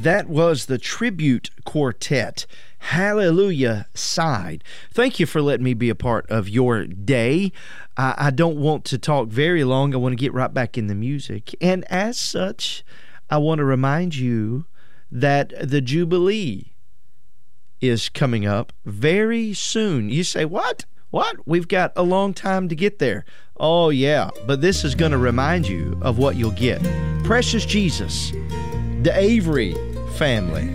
That was the Tribute Quartet, Hallelujah Side. Thank you for letting me be a part of your day. I don't want to talk very long. I want to get right back in the music. And as such, I want to remind you that the Jubilee is coming up very soon. You say, what? What? We've got a long time to get there. Oh, yeah, but this is going to remind you of what you'll get. Precious Jesus, the Avery family,